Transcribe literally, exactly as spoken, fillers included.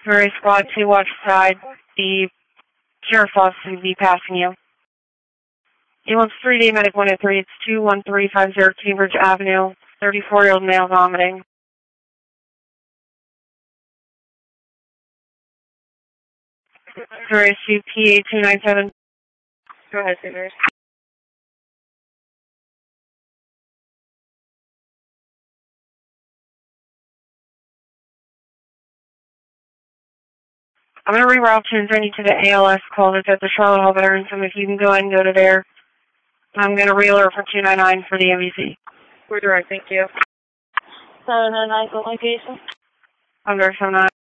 Missouri Squad two, watch side. The sheriff's office will be passing you. Ambulance three D Medic one oh three, it's two one three five zero Cambridge Avenue, thirty-four-year-old male vomiting. Missouri S U P A two nine seven. Go ahead, Scissors. I'm going to reroute you and send you to the A L S call that's at the Charlotte Hall Veterans Home. If you can go ahead and go to there. I'm going to re-alert for two nine nine for the M V C. We're direct, thank you. seven nine nine, go location. I'm there, seven nine.